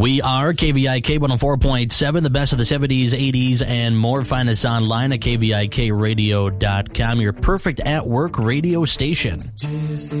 We are KVIK 104.7, the best of the 70s, 80s, and more. Find us online at KVIKradio.com, your perfect at-work radio station.